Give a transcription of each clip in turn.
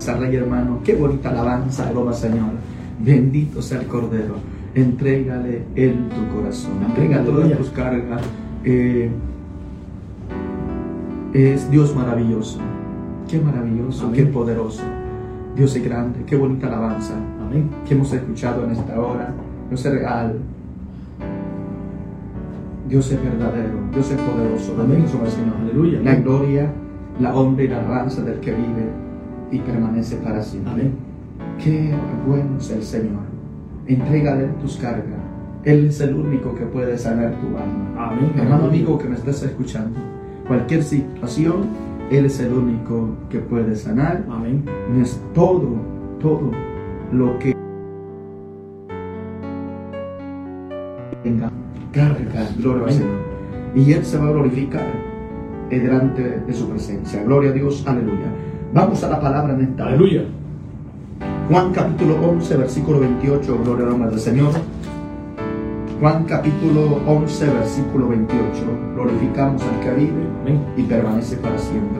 Rey hermano, qué bonita alabanza, gloria Señor. Bendito sea el Cordero. Entrégale Él tu corazón, entrega todas tus cargas. Es Dios maravilloso, qué maravilloso, amén. Qué poderoso. Dios es grande, qué bonita alabanza, amén, que hemos escuchado en esta hora. Dios es real, Dios es verdadero, Dios es poderoso. Amén. Señor. Aleluya. La gloria, la honra y la alabanza del que vive y permanece para siempre. Amén. Qué bueno es el Señor. Entrégale tus cargas. Él es el único que puede sanar tu alma. Amén. Hermano amigo que me estás escuchando, cualquier situación, Él es el único que puede sanar. Amén. No es todo lo que tenga carga, gloria al Señor. Y Él se va a glorificar delante de su presencia. Gloria a Dios, aleluya. Vamos a la palabra en esta. Aleluya. Juan capítulo 11, versículo 28, gloria al nombre del Señor. Juan capítulo 11, versículo 28. Glorificamos al que vive, amén, y permanece para siempre.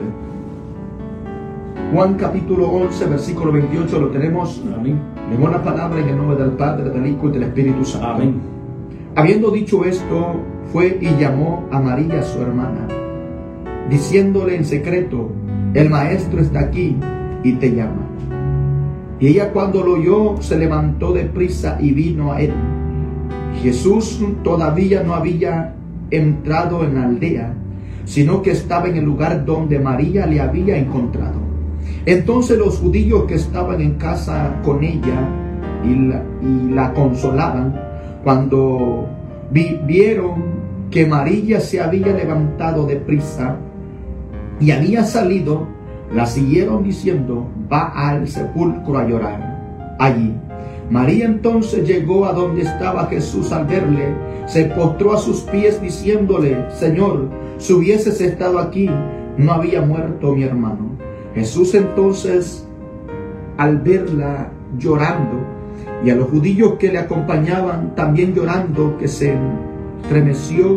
Juan capítulo 11, versículo 28, lo tenemos. Amén. Leemos la palabra en el nombre del Padre, del Hijo y del Espíritu Santo. Amén. Habiendo dicho esto, fue y llamó a María, su hermana, diciéndole en secreto: el Maestro está aquí y te llama. Y ella, cuando lo oyó, se levantó deprisa y vino a él. Jesús todavía no había entrado en la aldea, sino que estaba en el lugar donde María le había encontrado. Entonces los judíos que estaban en casa con ella y la consolaban, cuando vieron que María se había levantado deprisa y había salido, la siguieron diciendo: va al sepulcro a llorar allí. María entonces llegó a donde estaba Jesús. Al verle, se postró a sus pies diciéndole: Señor, si hubieses estado aquí, no había muerto mi hermano. Jesús entonces, al verla llorando, y a los judíos que le acompañaban también llorando, que se estremeció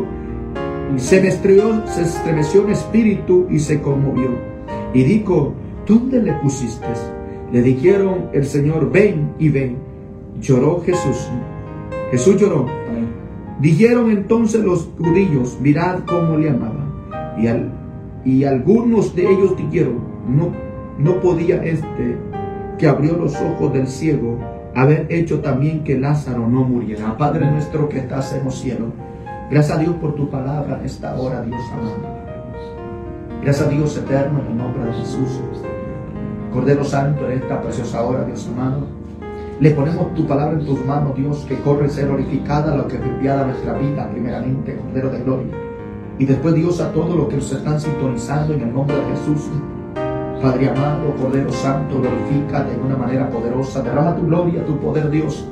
en espíritu y se conmovió. Y dijo: ¿dónde le pusiste? Le dijeron el Señor: ven y ven. Lloró Jesús. Jesús lloró. Dijeron entonces los judíos: mirad cómo le amaba. Y algunos de ellos dijeron: no podía que abrió los ojos del ciego haber hecho también que Lázaro no muriera. Padre nuestro que estás en los cielos, gracias a Dios por tu palabra en esta hora, Dios amado. Gracias a Dios eterno, en el nombre de Jesús. Cordero Santo, en esta preciosa hora, Dios amado, le ponemos tu palabra en tus manos, Dios, que corre ser glorificada, lo que es enviada a nuestra vida, primeramente, Cordero de Gloria. Y después, Dios, a todos los que nos están sintonizando en el nombre de Jesús. Padre amado, Cordero Santo, glorifícate de una manera poderosa. Derrama tu gloria, tu poder, Dios.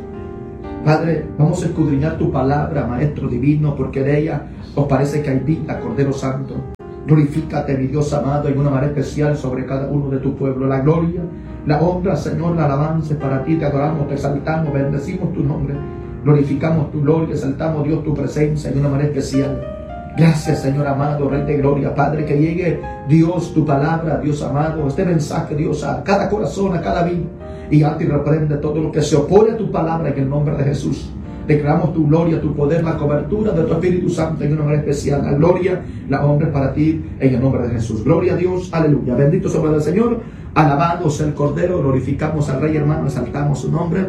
Padre, vamos a escudriñar tu palabra, Maestro Divino, porque de ella os parece que hay vida, Cordero Santo. Glorifícate, mi Dios amado, en una manera especial sobre cada uno de tu pueblo. La gloria, la honra, Señor, la alabanza para ti. Te adoramos, te exaltamos, bendecimos tu nombre. Glorificamos tu gloria, exaltamos, Dios, tu presencia en una manera especial. Gracias, Señor amado, Rey de Gloria. Padre, que llegue, Dios, tu palabra, Dios amado, este mensaje, Dios, a cada corazón, a cada vida. Y ante y reprende todo lo que se opone a tu palabra en el nombre de Jesús. Declaramos tu gloria, tu poder, la cobertura de tu Espíritu Santo en una manera especial. La gloria, la honra es para ti en el nombre de Jesús. Gloria a Dios, aleluya. Bendito sea el Señor, alabado sea el Cordero, glorificamos al Rey hermano, exaltamos su nombre.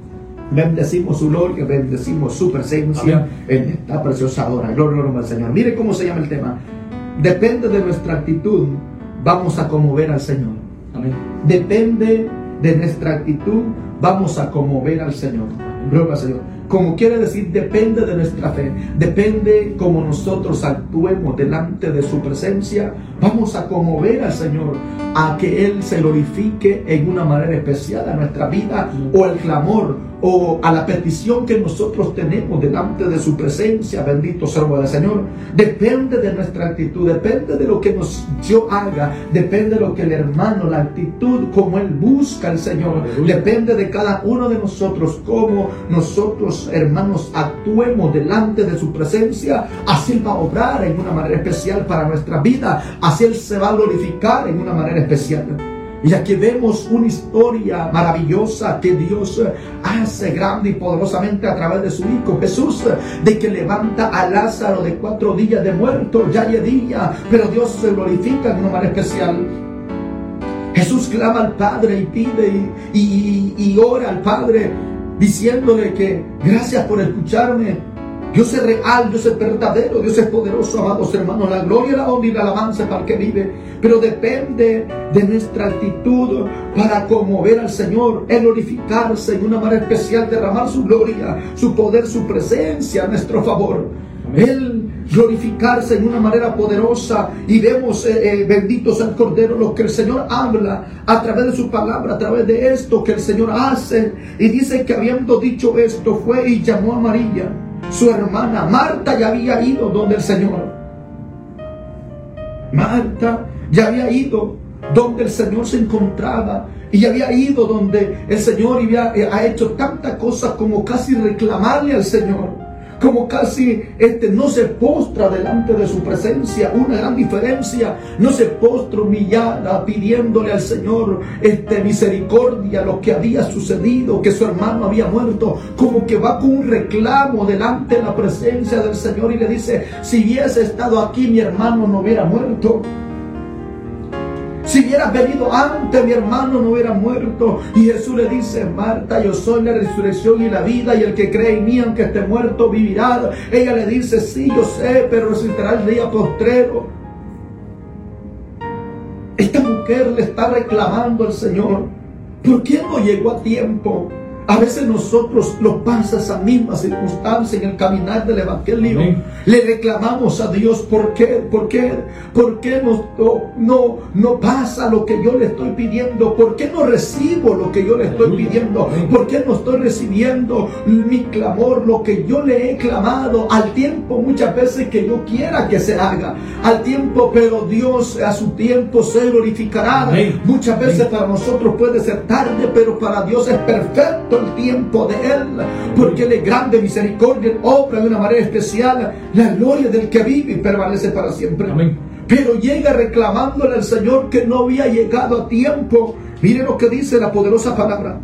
Bendecimos su gloria, bendecimos su presencia. Amén. En esta preciosa hora. Gloria al Señor. Mire cómo se llama el tema. Depende de nuestra actitud, vamos a conmover al Señor. Amén. Depende de nuestra actitud, vamos a conmover al Señor. Gloria al Señor. Como quiere decir, depende de nuestra fe, depende cómo nosotros actuemos delante de su presencia. Vamos a conmover al Señor, a que Él se glorifique en una manera especial a nuestra vida, o el clamor, o a la petición que nosotros tenemos delante de su presencia. Bendito sea el Señor. Depende de nuestra actitud, depende de lo que yo haga, depende de lo que el hermano, la actitud como él busca al Señor. Depende de cada uno de nosotros, cómo nosotros, hermanos, actuemos delante de su presencia. Así Él va a obrar en una manera especial para nuestra vida, así Él se va a glorificar en una manera especial. Y aquí vemos una historia maravillosa que Dios hace grande y poderosamente a través de su Hijo Jesús, de que levanta a Lázaro de 4 días de muerto, ya hay día, pero Dios se glorifica de una manera especial. Jesús clama al Padre y pide y ora al Padre diciéndole que gracias por escucharme. Dios es real, Dios es verdadero, Dios es poderoso, amados hermanos. La gloria, la honra y la alabanza para el que vive, pero depende de nuestra actitud para conmover al Señor, el glorificarse en una manera especial, derramar su gloria, su poder, su presencia a nuestro favor. Él glorificarse en una manera poderosa, y vemos, bendito sea el Cordero, lo que el Señor habla a través de su palabra, a través de esto que el Señor hace. Y dice que habiendo dicho esto, fue y llamó a María, su hermana. Marta ya había ido donde el Señor. Marta ya había ido donde el Señor se encontraba, y había ido donde el Señor ha hecho tantas cosas como casi reclamarle al Señor, como casi no se postra delante de su presencia. Una gran diferencia: no se postra humillada pidiéndole al Señor misericordia lo que había sucedido, que su hermano había muerto, como que va con un reclamo delante de la presencia del Señor y le dice: si hubiese estado aquí, mi hermano no hubiera muerto. Si hubieras venido antes, mi hermano no hubiera muerto. Y Jesús le dice: Marta, yo soy la resurrección y la vida, y el que cree en mí, aunque esté muerto, vivirá. Ella le dice: sí, yo sé, pero resucitará el día postrero. Esta mujer le está reclamando al Señor: ¿por qué no llegó a tiempo? A veces nosotros nos pasa esa misma circunstancia en el caminar del Evangelio. Amén. Le reclamamos a Dios: ¿por qué? ¿Por qué no pasa lo que yo le estoy pidiendo? ¿Por qué no recibo lo que yo le estoy pidiendo? ¿Por qué no estoy recibiendo mi clamor, lo que yo le he clamado al tiempo muchas veces que yo quiera que se haga? Al tiempo, pero Dios a su tiempo se glorificará. Amén. Muchas veces para nosotros puede ser tarde, pero para Dios es perfecto el tiempo de Él, porque Él es grande, misericordia, obra de una manera especial. La gloria del que vive y permanece para siempre. Amén. Pero llega reclamándole al Señor que no había llegado a tiempo. Mire lo que dice la poderosa palabra.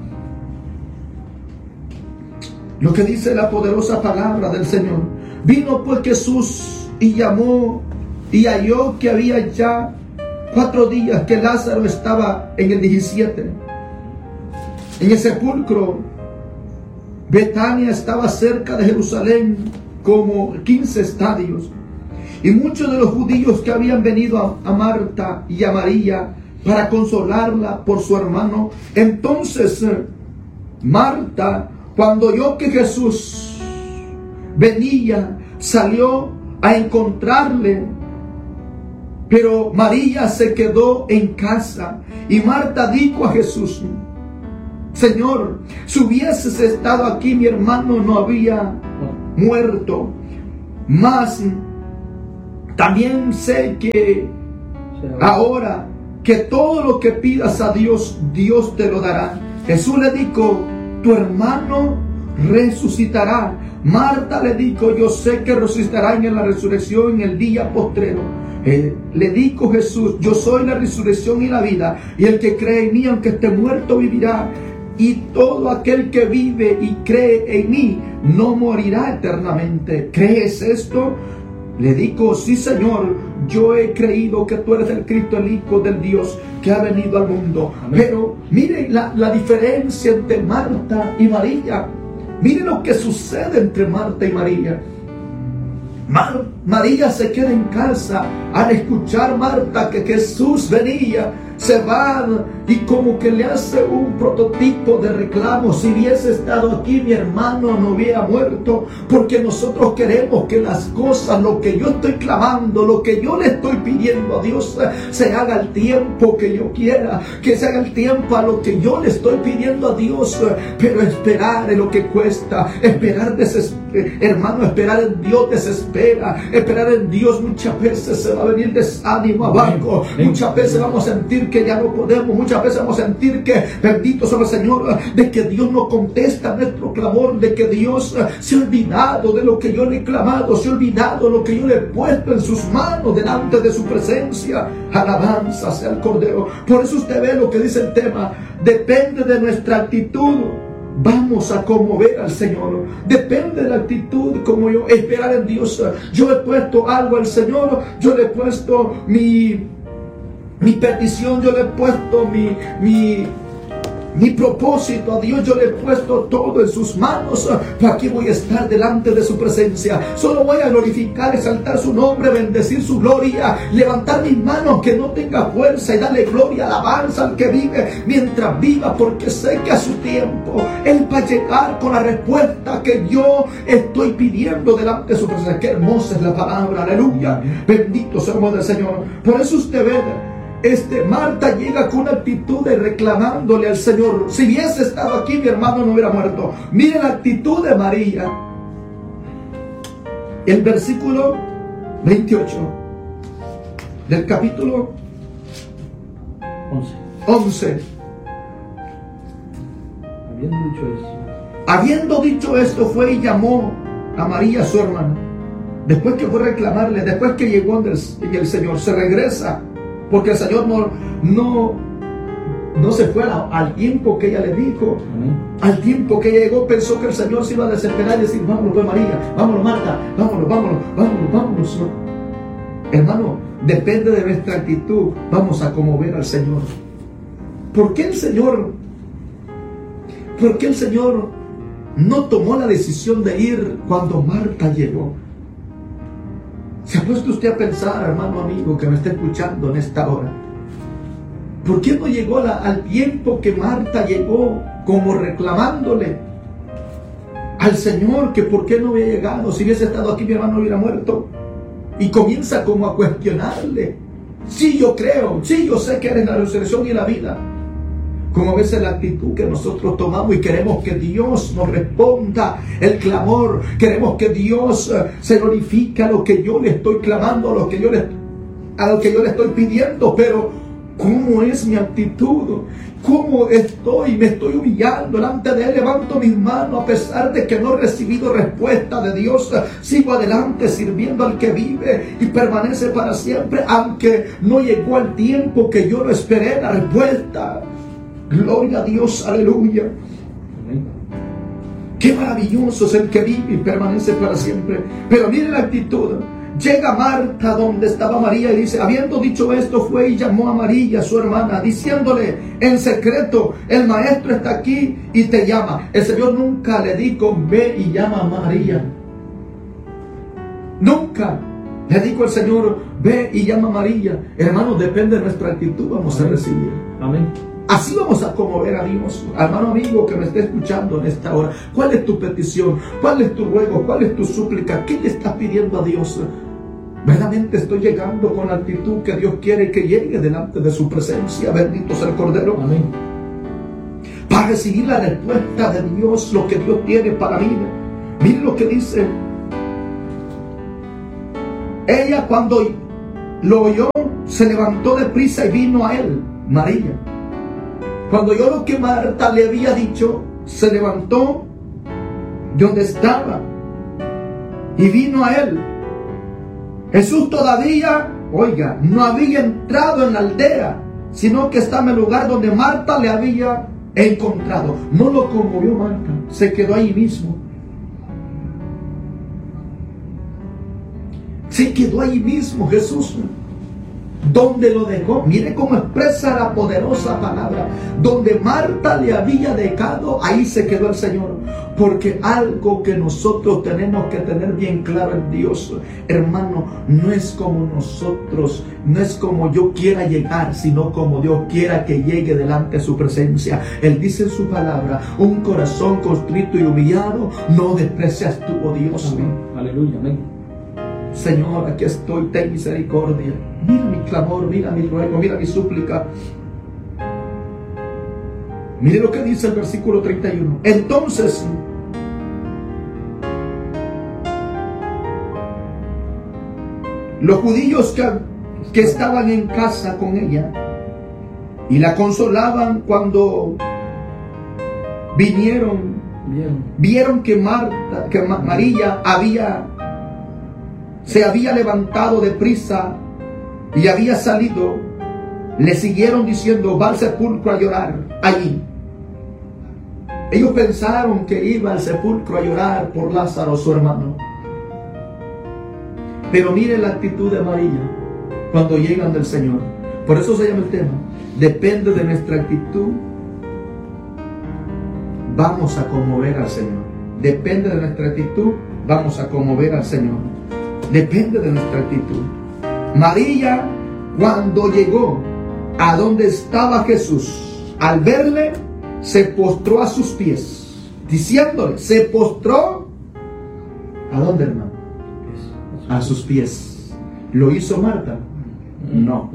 Lo que dice la poderosa palabra del Señor. Vino pues Jesús y llamó y halló que había ya 4 días que Lázaro estaba en el 17 en el sepulcro. Betania estaba cerca de Jerusalén como 15 estadios. Y muchos de los judíos que habían venido a Marta y a María para consolarla por su hermano. Entonces Marta, cuando oyó que Jesús venía, salió a encontrarle, pero María se quedó en casa. Y Marta dijo a Jesús: Señor, si hubieses estado aquí, mi hermano no había muerto. Mas también sé que ahora que todo lo que pidas a Dios, Dios te lo dará. Jesús le dijo: tu hermano resucitará. Marta le dijo: yo sé que resucitará en la resurrección en el día postrero. Le dijo Jesús: yo soy la resurrección y la vida, y el que cree en mí, aunque esté muerto, vivirá. Y todo aquel que vive y cree en mí no morirá eternamente. ¿Crees esto? Le dijo: sí, Señor, yo he creído que tú eres el Cristo, el Hijo del Dios que ha venido al mundo. Amén. Pero miren la diferencia entre Marta y María. Miren lo que sucede entre Marta y María. María se queda en casa al escuchar Marta que Jesús venía. Se va y como que le hace un prototipo de reclamo: si hubiese estado aquí, mi hermano no hubiera muerto. Porque nosotros queremos que las cosas, lo que yo estoy clamando, lo que yo le estoy pidiendo a Dios, se haga al tiempo que yo quiera, que se haga el tiempo a lo que yo le estoy pidiendo a Dios. Pero esperar es lo que cuesta, esperar hermano, esperar en Dios desespera. Esperar en Dios muchas veces se va a venir desánimo abajo. Muchas veces vamos a sentir que ya no podemos. Muchas veces vamos a sentir que, bendito sea el Señor, de que Dios no contesta nuestro clamor, de que Dios se ha olvidado de lo que yo le he clamado, se ha olvidado de lo que yo le he puesto en sus manos delante de su presencia. Alabanza sea el Cordero. Por eso usted ve lo que dice el tema. Depende de nuestra actitud. Vamos a conmover al Señor. Depende de la actitud, como yo esperar en Dios. Yo he puesto algo al Señor. Yo le he puesto mi petición. Yo le he puesto mi propósito a Dios. Yo le he puesto todo en sus manos. Aquí voy a estar delante de su presencia. Solo voy a glorificar, exaltar su nombre, bendecir su gloria, levantar mis manos que no tenga fuerza y darle gloria, alabanza al que vive mientras viva, porque sé que a su tiempo Él va a llegar con la respuesta que yo estoy pidiendo delante de su presencia. Qué hermosa es la palabra, aleluya. Bendito sea el nombre del Señor. Por eso usted ve, Marta llega con una actitud de reclamándole al Señor. Si hubiese estado aquí, mi hermano no hubiera muerto. Miren la actitud de María. El versículo 28 del capítulo 11. Habiendo dicho esto, fue y llamó a María, su hermana. Después que fue a reclamarle, después que llegó el Señor, se regresa. Porque el Señor no se fue al tiempo que ella le dijo. Al tiempo que ella llegó, pensó que el Señor se iba a desesperar y decir: vámonos pues María, vámonos Marta, vámonos. Hermano, depende de nuestra actitud. Vamos a conmover al Señor. ¿Por qué el Señor no tomó la decisión de ir cuando Marta llegó? ¿Se ha puesto usted a pensar, hermano amigo que me está escuchando en esta hora? ¿Por qué no llegó al tiempo que Marta llegó, como reclamándole al Señor que por qué no había llegado? Si hubiese estado aquí, mi hermano hubiera muerto. Y comienza como a cuestionarle. Sí, yo creo, sí, yo sé que eres la resurrección y la vida. Como a veces la actitud que nosotros tomamos y queremos que Dios nos responda el clamor. Queremos que Dios se glorifique a lo que yo le estoy clamando, a lo que yo le estoy pidiendo. Pero ¿cómo es mi actitud? ¿Cómo estoy? Me estoy humillando delante de Él. Levanto mis manos a pesar de que no he recibido respuesta de Dios. Sigo adelante sirviendo al que vive y permanece para siempre, aunque no llegó el tiempo que yo lo esperé, la respuesta. Gloria a Dios, aleluya. Qué maravilloso es el que vive y permanece para siempre. Pero mire la actitud. Llega Marta donde estaba María y dice: habiendo dicho esto, fue y llamó a María, su hermana, diciéndole en secreto: el maestro está aquí y te llama. El Señor nunca le dijo: ve y llama a María. Nunca le dijo el Señor: ve y llama a María. Hermanos, depende de nuestra actitud, vamos a recibir. Amén. Así vamos a conmover a Dios. Hermano amigo que me esté escuchando en esta hora, ¿cuál es tu petición? ¿Cuál es tu ruego? ¿Cuál es tu súplica? ¿Qué le estás pidiendo a Dios? ¿Verdaderamente estoy llegando con la actitud que Dios quiere que llegue delante de su presencia? Bendito sea el Cordero. Amén. Para recibir la respuesta de Dios, lo que Dios tiene para mí. Mire lo que dice. Ella, cuando lo oyó, se levantó deprisa y vino a él, María. Cuando oyó lo que Marta le había dicho, se levantó de donde estaba y vino a él. Jesús todavía, oiga, no había entrado en la aldea, sino que estaba en el lugar donde Marta le había encontrado. No lo conmovió Marta, se quedó ahí mismo. Se quedó ahí mismo Jesús. Donde lo dejó, mire cómo expresa la poderosa palabra. Donde Marta le había dejado, ahí se quedó el Señor. Porque algo que nosotros tenemos que tener bien claro en Dios, hermano, no es como nosotros, no es como yo quiera llegar, sino como Dios quiera que llegue delante de su presencia. Él dice en su palabra: un corazón contrito y humillado no desprecias tú, oh Dios. Amén. Aleluya, amén. Señor, aquí estoy, ten misericordia. Mira mi clamor, mira mi ruego, mira mi súplica. Mire lo que dice el versículo 31. Entonces los judíos que estaban en casa con ella y la consolaban cuando vieron que María se había levantado deprisa y había salido, le siguieron diciendo: va al sepulcro a llorar allí. Ellos pensaron que iba al sepulcro a llorar por Lázaro, su hermano. Pero mire la actitud de María cuando llegan del Señor. Por eso se llama el tema: depende de nuestra actitud, vamos a conmover al Señor. Depende de nuestra actitud, vamos a conmover al Señor. Depende de nuestra actitud. María, cuando llegó a donde estaba Jesús, al verle, se postró a sus pies, diciéndole, se postró, ¿a dónde, hermano? A sus pies. ¿Lo hizo Marta? No.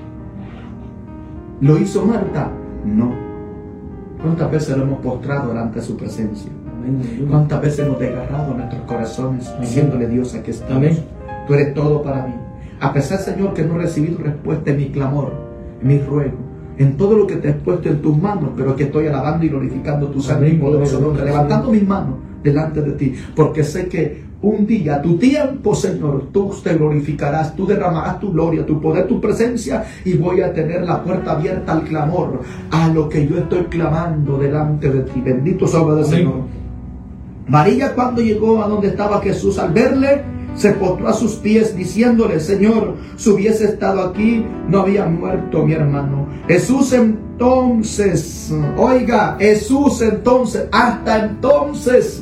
¿Lo hizo Marta? No. ¿Cuántas veces lo hemos postrado delante de su presencia? ¿Cuántas veces hemos desgarrado nuestros corazones diciéndole: Dios, aquí estamos? Tú eres todo para mí. A pesar, Señor, que no he recibido respuesta en mi clamor, en mi ruego, en todo lo que te he puesto en tus manos, pero que estoy alabando y glorificando tu santo y poderoso nombre, levantando mis manos delante de ti, porque sé que un día, a tu tiempo, Señor, tú te glorificarás, tú derramarás tu gloria, tu poder, tu presencia, y voy a tener la puerta abierta al clamor, a lo que yo estoy clamando delante de ti. Bendito sea el Señor. María, cuando llegó a donde estaba Jesús, al verle, se postró a sus pies diciéndole: Señor, si hubiese estado aquí, no había muerto mi hermano. Jesús entonces, oiga, Jesús entonces, hasta entonces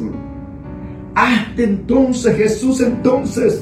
Jesús entonces,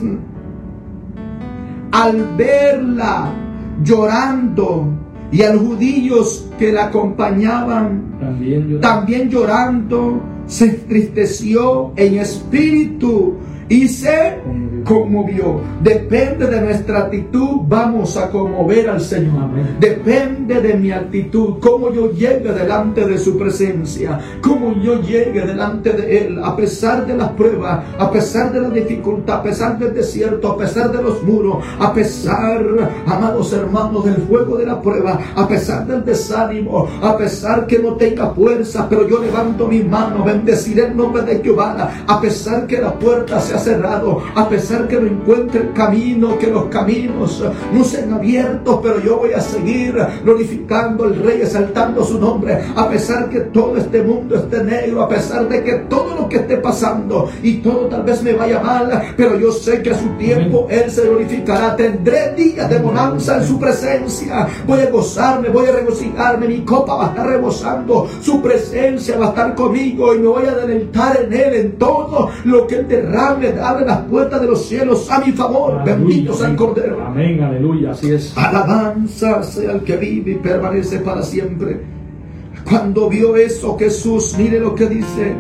al verla llorando y a los judíos que la acompañaban también llorando, se entristeció en espíritu y se conmovió. Depende de nuestra actitud, vamos a conmover al Señor. Amén. Depende de mi actitud, cómo yo llegue delante de su presencia, cómo yo llegue delante de Él, a pesar de las pruebas, a pesar de la dificultad, a pesar del desierto, a pesar de los muros, a pesar, amados hermanos, del fuego de la prueba, a pesar del desánimo, a pesar que no tenga fuerza, pero yo levanto mi mano, bendeciré el nombre de Jehová, a pesar que la puerta se ha cerrado, a pesar que no encuentre el camino, que los caminos no sean abiertos, pero yo voy a seguir glorificando al Rey, exaltando su nombre, a pesar que todo este mundo esté negro, a pesar de que todo lo que esté pasando y todo tal vez me vaya mal, pero yo sé que a su tiempo Él se glorificará. Tendré días de bonanza en su presencia, voy a gozarme, voy a regocijarme, mi copa va a estar rebosando, su presencia va a estar conmigo y me voy a deleitar en Él, en todo lo que Él derrame. Abre las puertas de los cielos a mi favor. Aleluya, bendito sea el Cordero. Amén, aleluya, así es. Alabanza sea el que vive y permanece para siempre. Cuando vio eso Jesús, mire lo que dice: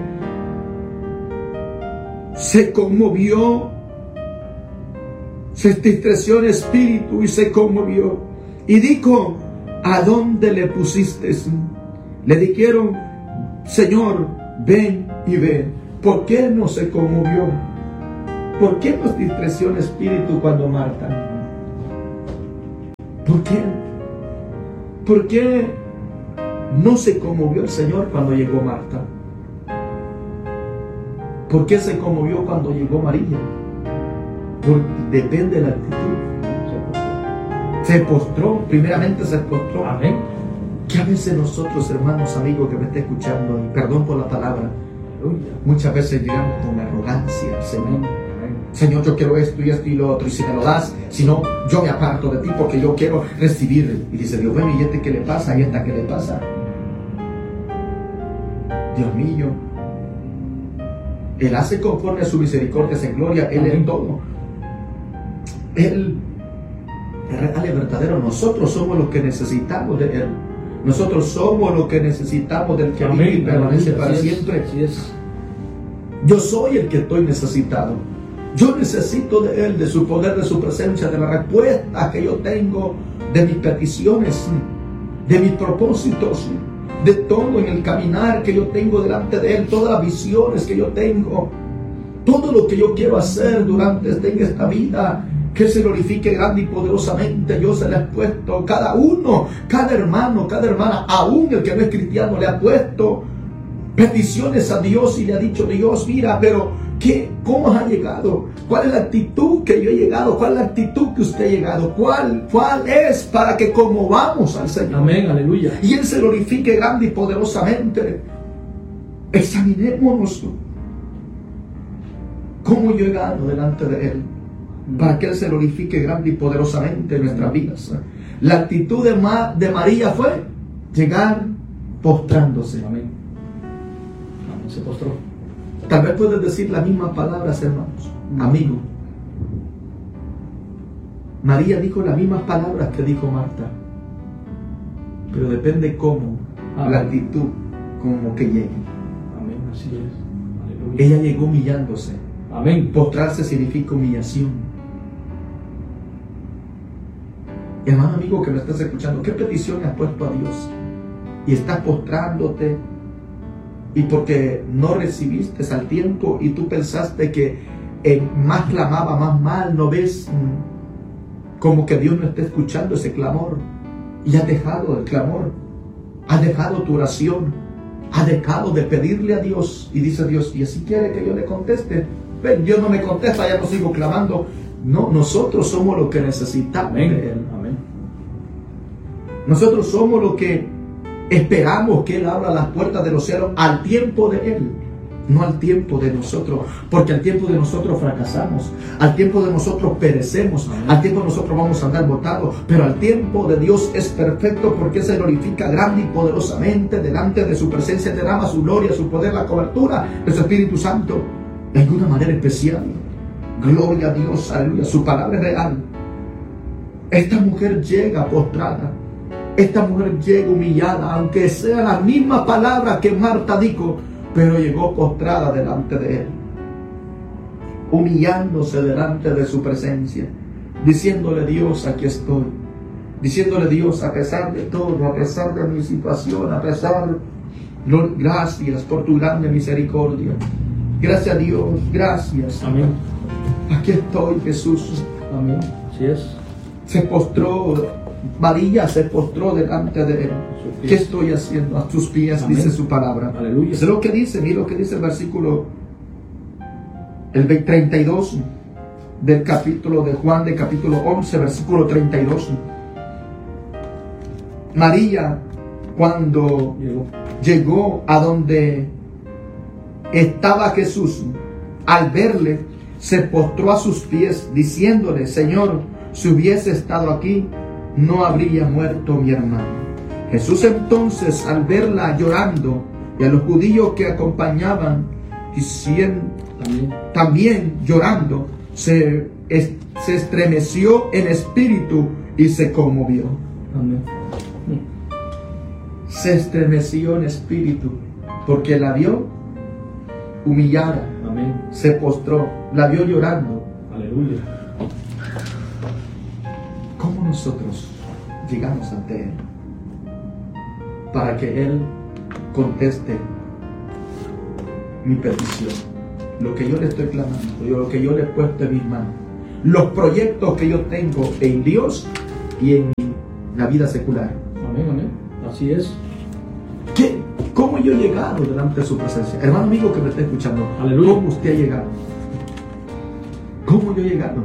se conmovió, se entristeció en espíritu y se conmovió, y dijo: ¿a dónde le pusiste? Le dijeron: Señor, ven y ve. ¿Por qué no se conmovió? ¿Por qué nos entristeció en espíritu cuando Marta? ¿Por qué? ¿Por qué no se conmovió el Señor cuando llegó Marta? ¿Por qué se conmovió cuando llegó María? Depende de la actitud. Se postró, primeramente se postró. Amén. Que a veces nosotros, hermanos, amigos que me está escuchando, y perdón por la palabra, muchas veces llegamos con arrogancia al Señor. Señor, yo quiero esto y lo otro, y si me lo das, si no, yo me aparto de ti porque yo quiero recibir. Y dice Dios: bueno, ¿y este qué le pasa? ¿Y esta qué le pasa? Dios mío, Él hace conforme a su misericordia en gloria, Él en todo. Él es real y verdadero. Nosotros somos los que necesitamos de Él. Nosotros somos los que necesitamos del que vive y permanece para siempre. Así es. Yo soy el que estoy necesitado. Yo necesito de Él, de su poder, de su presencia, de la respuesta que yo tengo, de mis peticiones, de mis propósitos, de todo en el caminar que yo tengo delante de Él, todas las visiones que yo tengo, todo lo que yo quiero hacer durante esta vida. que se glorifique grande y poderosamente. Yo se le he puesto, cada uno, cada hermano, cada hermana, aún el que no es cristiano, le ha puesto peticiones a Dios y le ha dicho: Dios, mira, pero ¿cómo ha llegado? ¿Cuál es la actitud que yo he llegado? ¿Cuál es la actitud que usted ha llegado? ¿Cuál es para que como vamos al Señor? Amén, aleluya. Y Él se glorifique grande y poderosamente. Examinémonos cómo yo he llegado delante de Él, para que Él se glorifique grande y poderosamente en nuestras vidas. La actitud de María fue llegar postrándose. Amén. Amén. Se postró. Tal vez puedes decir las mismas palabras, hermanos, amigo. María dijo las mismas palabras que dijo Marta, pero depende cómo, la actitud, como que llegue. Amén, así es. Aleluya. Ella llegó humillándose. Amén. Postrarse significa humillación. Hermano, amigo que me estás escuchando, ¿qué petición has puesto a Dios? Y estás postrándote, y porque no recibiste al tiempo y tú pensaste que más clamaba, más mal, no ves como que Dios no está escuchando ese clamor, y has dejado el clamor, has dejado tu oración, has dejado de pedirle a Dios, y dice Dios: ¿y así quiere que yo le conteste? Ven, Dios no me contesta, ya no sigo clamando. No, nosotros somos lo que necesitamos. Amén. De Él. Amén. Nosotros somos lo que esperamos que Él abra las puertas de los cielos al tiempo de Él, no al tiempo de nosotros, porque al tiempo de nosotros fracasamos, al tiempo de nosotros perecemos, al tiempo de nosotros vamos a andar botados, pero al tiempo de Dios es perfecto, porque se glorifica grande y poderosamente delante de su presencia, derrama su gloria, su poder, la cobertura de su Espíritu Santo de alguna manera especial. Gloria a Dios, aleluya, su palabra es real. Esta mujer llega postrada, esta mujer llega humillada, aunque sea la misma palabra que Marta dijo, pero llegó postrada delante de Él, humillándose delante de su presencia, diciéndole: Dios, aquí estoy. Diciéndole: Dios, a pesar de todo, a pesar de mi situación, a pesar, gracias por tu grande misericordia. Gracias a Dios, gracias. Amén. Aquí estoy, Jesús. Amén. Así es. Se postró, María se postró delante de Él. ¿Qué estoy haciendo? A tus pies. Amén. Dice su palabra. Aleluya. Es lo que dice, mira lo que dice el versículo, el 32 del capítulo de Juan, de capítulo 11, versículo 32. María, cuando llegó a donde estaba Jesús, al verle, se postró a sus pies, diciéndole: Señor, si hubiese estado aquí, no habría muerto mi hermano. Jesús entonces, al verla llorando, y a los judíos que acompañaban, diciendo, también llorando, se estremeció en espíritu y se conmovió. Amén. Se estremeció en espíritu porque la vio humillada. Amén. Se postró, la vio llorando. Aleluya. ¿Cómo nosotros llegamos ante Él para que Él conteste mi petición? Lo que yo le estoy clamando, lo que yo le he puesto en mis manos, los proyectos que yo tengo en Dios y en la vida secular. Amén, amén. Así es. ¿Cómo yo he llegado delante de su presencia? Hermano amigo que me está escuchando, aleluya. ¿Cómo usted ha llegado? ¿Cómo yo he llegado?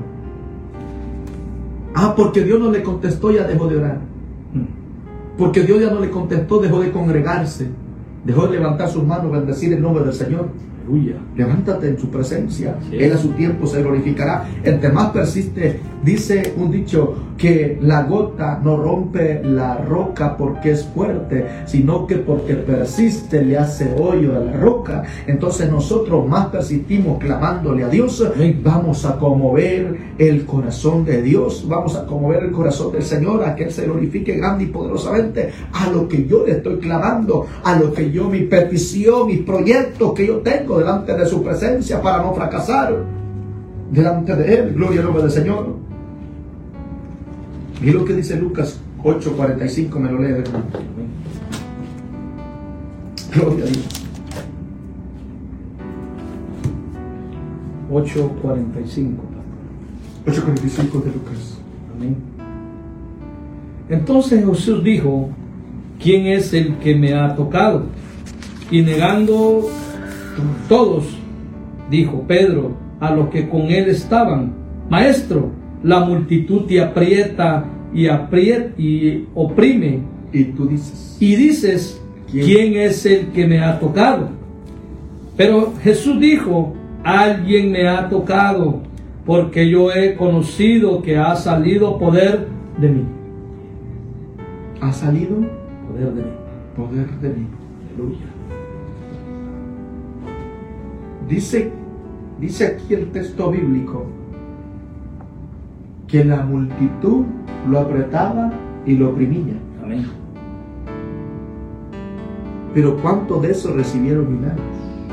Porque Dios no le contestó, ya dejó de orar. Porque Dios ya no le contestó, dejó de congregarse, dejó de levantar sus manos, bendecir el nombre del Señor. Aleluya. Levántate en su presencia, sí. Él a su tiempo se glorificará. Entre más persiste, dice un dicho, que la gota no rompe la roca porque es fuerte, sino que porque persiste le hace hoyo a la roca. Entonces nosotros más persistimos clamándole a Dios, vamos a conmover el corazón de Dios, vamos a conmover el corazón del Señor, a que Él se glorifique grande y poderosamente a lo que yo le estoy clamando, a lo que yo, mi petición, mis proyectos que yo tengo delante de su presencia para no fracasar delante de Él. Gloria al nombre del Señor. Y lo que dice Lucas 8:45, me lo lee, hermano. Gloria a Dios. 8:45. 8:45 de Lucas. Amén. Entonces Jesús dijo: ¿quién es el que me ha tocado? Y negando todos, dijo Pedro a los que con él estaban: Maestro, la multitud te aprieta y oprime. Y tú dices: Y dices: ¿quién es el que me ha tocado? Pero Jesús dijo: alguien me ha tocado, porque yo he conocido que ha salido poder de mí. ¿Ha salido Poder de mí. poder de mí? Aleluya. Dice aquí el texto bíblico que la multitud lo apretaba y lo oprimía. Amén. Pero ¿cuántos de esos recibieron milagros?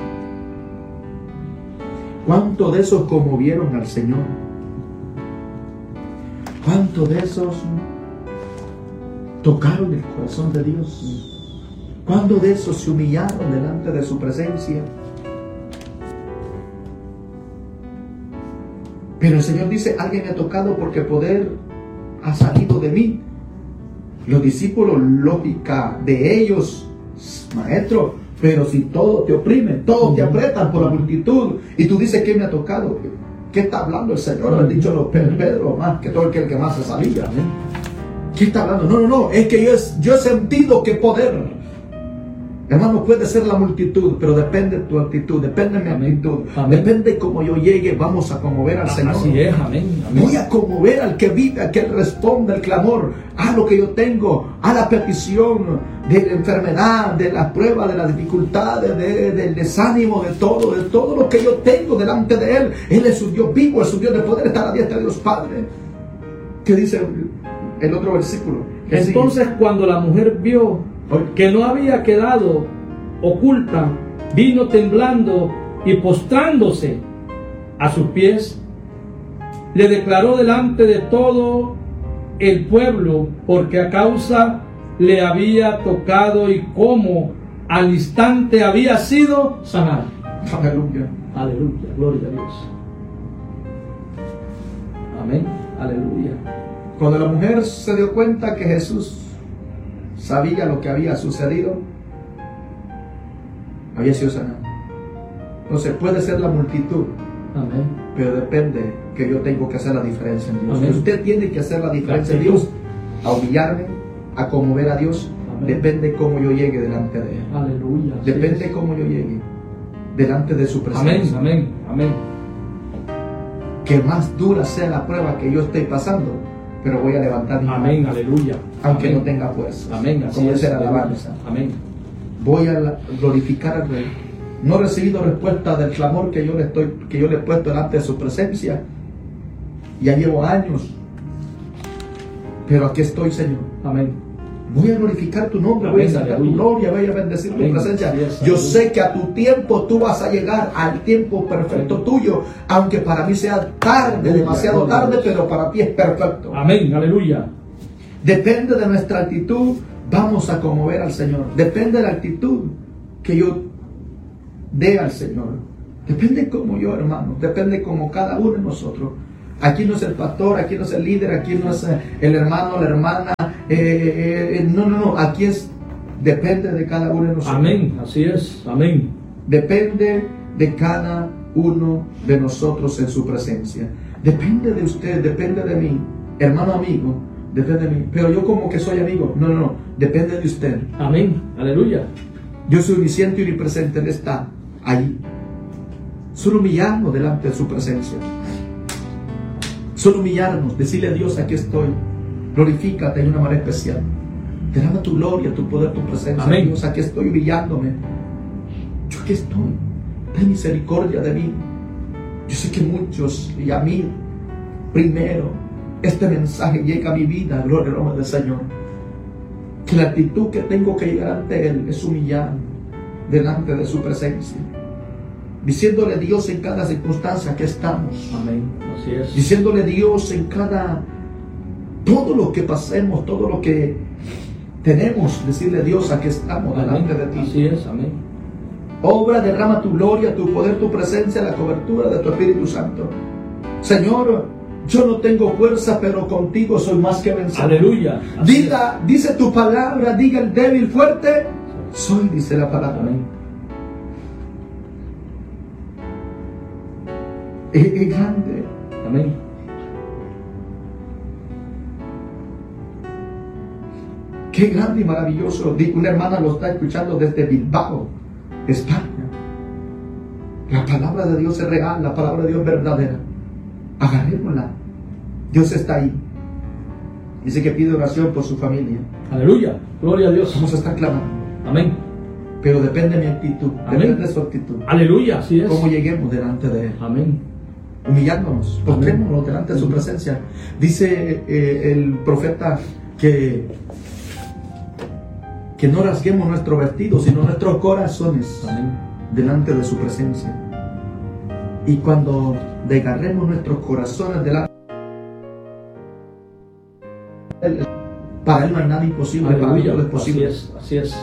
¿Cuántos de esos conmovieron al Señor? ¿Cuántos de esos tocaron el corazón de Dios? ¿Cuántos de esos se humillaron delante de su presencia? Pero el Señor dice: alguien me ha tocado porque poder ha salido de mí. Los discípulos, lógica de ellos: Maestro, pero si todos te oprimen, todos te apretan por la multitud, y tú dices: ¿quién me ha tocado? ¿Qué está hablando el Señor? Han dicho Pedro, más que todo el que más se salía. ¿Qué está hablando? No, es que yo he sentido que poder. Hermano, puede ser la multitud, pero depende de tu actitud, depende de mi actitud, depende de cómo yo llegue. Vamos a conmover al Señor. Así es, amén. Voy a conmover al que vive, al que responde el clamor, a lo que yo tengo, a la petición de la enfermedad, de las pruebas, de las dificultades, del desánimo, de todo lo que yo tengo delante de Él. Él es un Dios vivo, es un Dios de poder, estar a la diestra de Dios Padre. ¿Qué dice el otro versículo? Entonces, cuando la mujer vio que no había quedado oculta, vino temblando y postrándose a sus pies, le declaró delante de todo el pueblo porque a causa le había tocado y cómo al instante había sido sanada. Aleluya. Aleluya, gloria a Dios. Amén, aleluya. Cuando la mujer se dio cuenta que Jesús sabía lo que había sucedido, había sido sanado. Entonces puede ser la multitud, Amén. pero depende que yo tengo que hacer la diferencia en Dios. Amén. Usted tiene que hacer la diferencia en Dios, a humillarme, a conmover a Dios. Amén. Depende cómo yo llegue delante de Él. Aleluya. Depende cómo yo llegue delante de su presencia. Amén, amén, amén. Que más dura sea la prueba que yo estoy pasando, pero voy a levantar mi Amén, mano, aleluya. aunque Amén. no tenga fuerza. Amén, así como es. dice la alabanza. Amén. Voy a glorificar al Rey. No he recibido respuesta del clamor que yo le he puesto delante de su presencia. Ya llevo años, pero aquí estoy, Señor. Amén. Voy a glorificar tu nombre, voy a sacar tu gloria, voy a bendecir tu presencia. Yo sé que a tu tiempo tú vas a llegar al tiempo perfecto tuyo, aunque para mí sea tarde, demasiado tarde, pero para ti es perfecto. Amén, aleluya. Depende de nuestra actitud, vamos a conmover al Señor. Depende de la actitud que yo dé al Señor. Depende como yo, hermano, depende como cada uno de nosotros. Aquí no es el pastor, aquí no es el líder, aquí no es el hermano, la hermana. No, aquí depende de cada uno de nosotros. Amén, así es, amén. Depende de cada uno de nosotros en su presencia. Depende de usted, depende de mí, hermano amigo, depende de mí. Pero yo como que soy amigo, no, depende de usted. Amén, aleluya. Yo soy omnisciente y omnipresente, Él está allí. Solo humillarnos delante de su presencia. Solo humillarnos, decirle a Dios: aquí estoy. Glorifícate de una manera especial. Derrama tu gloria, tu poder, tu presencia. Amén. Dios, aquí estoy humillándome. Yo aquí estoy. Ten misericordia de mí. Yo sé que muchos, y a mí primero, este mensaje llega a mi vida, gloria al nombre del Señor. Que la actitud que tengo que llegar ante Él es humillar delante de su presencia. Diciéndole a Dios en cada circunstancia que estamos. Amén, así es. Diciéndole a Dios en todo lo que pasemos, todo lo que tenemos, decirle a Dios: aquí estamos delante de ti. Así es, amén. Obra, derrama tu gloria, tu poder, tu presencia, la cobertura de tu Espíritu Santo. Señor, yo no tengo fuerza, pero contigo soy más que vencedor. Aleluya. Dice tu palabra, diga el débil fuerte, soy, dice la palabra. Amén. Es grande. Amén. Qué grande y maravilloso. Una hermana lo está escuchando desde Bilbao, España. La palabra de Dios es real, la palabra de Dios es verdadera. Agarrémosla. Dios está ahí. Dice que pide oración por su familia. Aleluya. Gloria a Dios. Vamos a estar clamando. Amén. Pero depende de mi actitud. Amén. Depende de su actitud. Aleluya. Así es. Cómo lleguemos delante de Él. Amén. Humillándonos. Postrémonos delante de su presencia. Dice el profeta que no rasguemos nuestro vestido, sino nuestros corazones. Amén. Delante de su presencia. Y cuando desgarremos nuestros corazones delante de Él, para Él no hay nada imposible. Aleluya. Para Él todo es posible. Así es.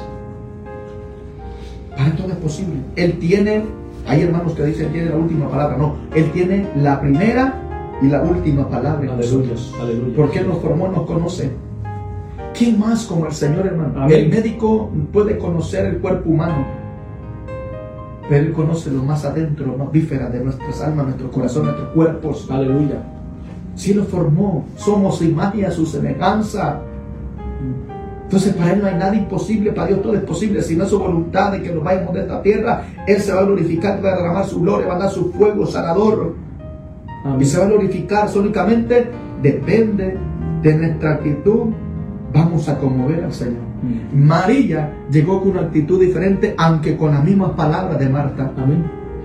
Para Él todo es posible. Él tiene, hay hermanos que dicen tiene la última palabra. No, Él tiene la primera y la última palabra en nosotros. Aleluya. Porque Él nos formó, nos conoce. ¿Quién más como el Señor, hermano? Amén. El médico puede conocer el cuerpo humano, pero Él conoce lo más adentro, lo más vísceras de nuestras almas, nuestro corazón, nuestros cuerpos. Aleluya. Si Él lo formó, somos su imagen y a su semejanza. Entonces para Él no hay nada imposible, para Dios todo es posible. Si no es su voluntad de que nos vayamos de esta tierra, Él se va a glorificar, va a derramar su gloria, va a dar su fuego sanador. Amén. Y se va a glorificar, únicamente depende de nuestra actitud. Vamos a conmover al Señor. María llegó con una actitud diferente, aunque con las mismas palabras de Marta. Amén.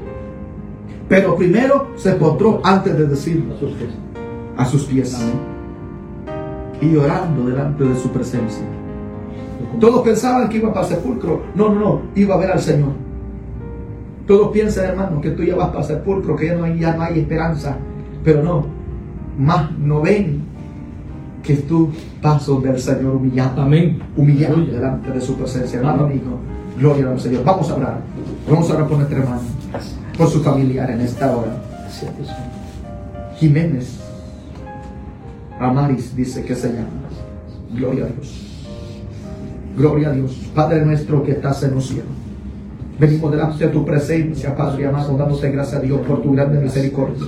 Pero primero se postró antes de decirlo A sus pies. a sus pies. Amén. Y orando delante de su presencia. Todos pensaban que iba para el sepulcro. No, iba a ver al Señor. Todos piensan, hermano, que tú ya vas para el sepulcro, que ya no hay esperanza. Pero no, más no ven que tú paso del Señor humillado. Amén. Humillado Aleluya. delante de su presencia, hermano amigo. Gloria al Señor. Vamos a orar. Vamos a orar por nuestra hermana, por su familiar en esta hora. Gracias, Dios mío. Jiménez Amaris dice que se llama. Gloria a Dios. Gloria a Dios. Padre nuestro que estás en los cielos, venimos delante de tu presencia, Padre amado, dándote gracias a Dios por tu grande misericordia,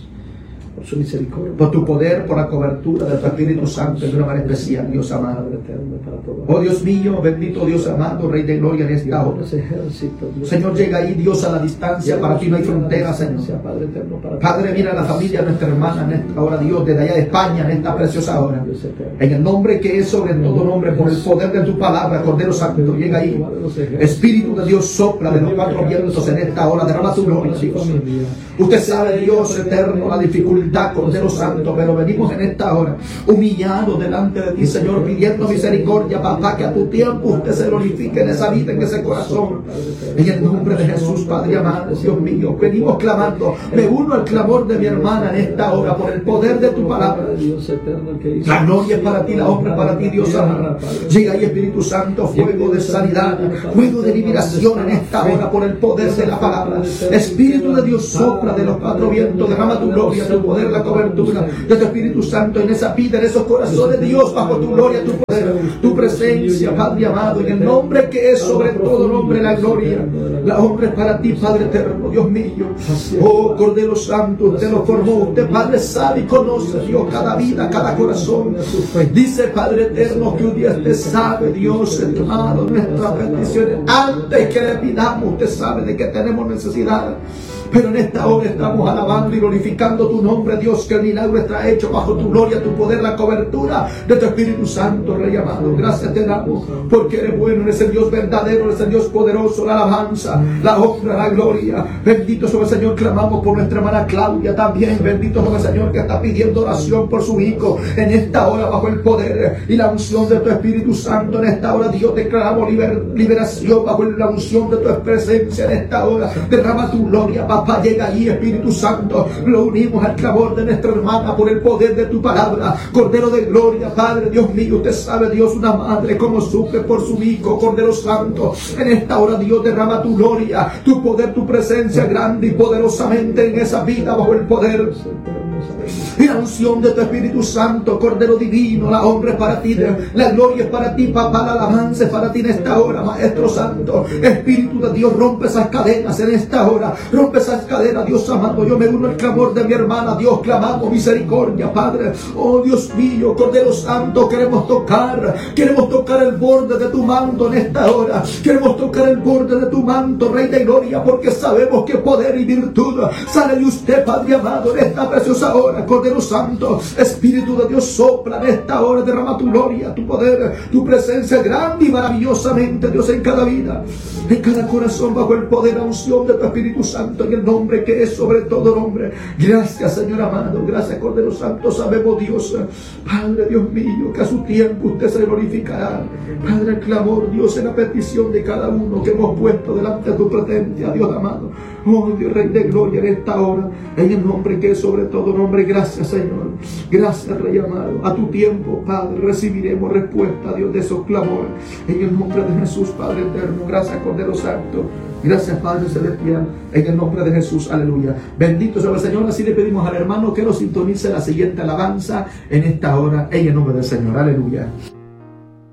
Por su misericordia. por tu poder, por la cobertura de tu Espíritu Santo de una manera especial, Dios amado. Padre eterno, para todo. Oh Dios mío, bendito Dios amado, Rey de gloria en esta hora. Dios ejército, Dios Señor, llega ahí Dios a la distancia, para ti no hay frontera, Señor. Padre eterno, para Padre, mira a la familia de nuestra hermana en esta hora, Dios, desde allá de España, en esta preciosa hora. Dios eterno. En el nombre que es sobre todo nombre, por el poder de tu palabra, Cordero Santo, llega ahí. Espíritu de Dios sopla de los cuatro vientos en esta hora, derrama tu gloria, Dios. Usted sabe, Dios eterno, la dificultad, Cordero Santo, pero venimos en esta hora humillados delante de ti, Señor, pidiendo misericordia, papá, que a tu tiempo usted se glorifique en esa vida, en ese corazón. En el nombre de Jesús, Padre amado, Dios mío, venimos clamando. Me uno al clamor de mi hermana en esta hora por el poder de tu palabra. Dios eterno, el que hizo. La gloria es para ti, la honra es para ti, Dios amado. Llega ahí, Espíritu Santo, fuego de sanidad, fuego de liberación en esta hora por el poder de la palabra. Espíritu de Dios, sopla de los cuatro vientos, derrama tu gloria, tu poder, la cobertura de tu Espíritu Santo en esa vida, en esos corazones, Dios, bajo tu gloria, tu poder, tu presencia, Padre amado, en el nombre que es sobre todo nombre, la gloria, la honra es para ti, Padre eterno, Dios mío. Oh Cordero Santo, usted lo formó, usted, Padre, sabe y conoce, Dios, cada vida, cada corazón. Dice, Padre eterno, que un día usted sabe, Dios, amado, nuestras peticiones, antes que le pidamos, usted sabe de que tenemos necesidad. Pero en esta hora estamos alabando y glorificando tu nombre, Dios, que el milagro está hecho bajo tu gloria, tu poder, la cobertura de tu Espíritu Santo, Rey amado. Gracias te damos, porque eres bueno, eres el Dios verdadero, eres el Dios poderoso, la alabanza, la honra, la gloria. Bendito sobre el Señor, clamamos por nuestra hermana Claudia también. Bendito sobre el Señor que está pidiendo oración por su hijo en esta hora bajo el poder y la unción de tu Espíritu Santo. En esta hora, Dios, declaramos liberación bajo la unción de tu presencia en esta hora. Derrama tu gloria, papá, llega ahí, Espíritu Santo. Lo unimos al clamor de nuestra hermana por el poder de tu palabra. Cordero de gloria, Padre, Dios mío, usted sabe, Dios, una madre como sufre por su hijo, Cordero Santo. En esta hora, Dios, derrama tu gloria, tu poder, tu presencia grande y poderosamente en esa vida bajo el poder y la unción de tu Espíritu Santo, Cordero Divino. La honra es para ti, la gloria es para ti, papá, la alabanza es para ti en esta hora, Maestro Santo. Espíritu de Dios, rompe esas cadenas en esta hora, rompe esas cadenas, Dios amado. Yo me uno al clamor de mi hermana, Dios, clamamos misericordia, Padre. Oh Dios mío, Cordero Santo, queremos tocar el borde de tu manto en esta hora, queremos tocar el borde de tu manto, Rey de Gloria, porque sabemos que poder y virtud sale de usted, Padre amado, en esta preciosa hora, Cordero Santo. Espíritu de Dios, sopla en esta hora, derrama tu gloria, tu poder, tu presencia grande y maravillosamente, Dios, en cada vida, en cada corazón, bajo el poder, la unción de tu Espíritu Santo, en el nombre que es sobre todo nombre. Gracias, Señor amado, gracias, Cordero Santo. Sabemos, Dios, Padre, Dios mío, que a su tiempo usted se glorificará. Padre, el clamor, Dios, en la petición de cada uno que hemos puesto delante de tu presencia, Dios amado. Oh Dios, Rey de Gloria, en esta hora, en el nombre que es sobre todo nombre. Gracias, Señor. Gracias, Rey amado. A tu tiempo, Padre, recibiremos respuesta, Dios, de esos clamores. En el nombre de Jesús, Padre eterno. Gracias, Cordero Santo. Gracias, Padre Celestial. En el nombre de Jesús. Aleluya. Bendito sea el Señor. Así le pedimos al hermano que nos sintonice la siguiente alabanza en esta hora. En el nombre del Señor. Aleluya.